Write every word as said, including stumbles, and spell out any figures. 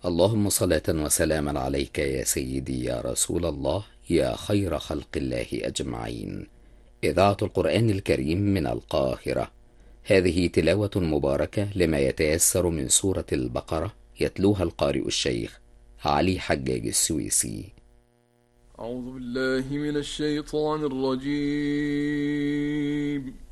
اللهم صلاة وسلاما عليك يا سيدي يا رسول الله، يا خير خلق الله أجمعين. إذاعة القرآن الكريم من القاهرة. هذه تلاوة مباركة لما يتيسر من سورة البقرة، يتلوها القارئ الشيخ علي حجاج السويسي. أعوذ بالله من الشيطان الرجيم.